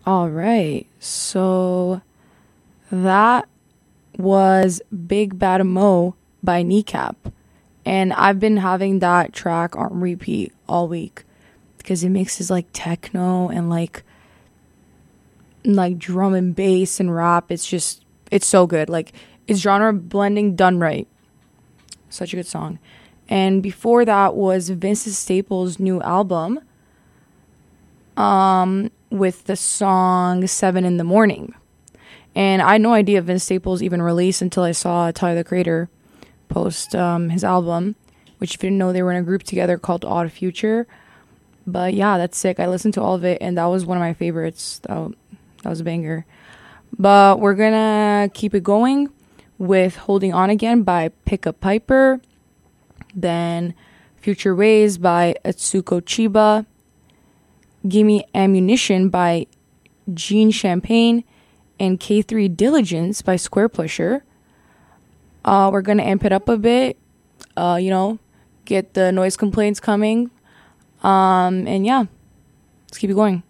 All right. So that was Big Bad Mo by Kneecap. And I've been having that track on repeat all week because it mixes like techno and like drum and bass and rap. It's so good. Like, it's genre blending done right. Such a good song. And before that was Vince Staples' new album, with the song 7 in the Morning. And I had no idea Vince Staples even released until I saw Tyler, the Creator, post his album, which, if you didn't know, they were in a group together called Odd Future. But yeah, that's sick. I listened to all of it, and that was one of my favorites. That was a banger. But we're gonna keep it going with Holding On Again by Pickup Piper, then Future Ways by Atsuko Chiba, Gimme Ammunition by Gene Champagne, and K3 Diligence by Square Pusher. We're gonna amp it up a bit, get the noise complaints coming, and yeah, let's keep it going.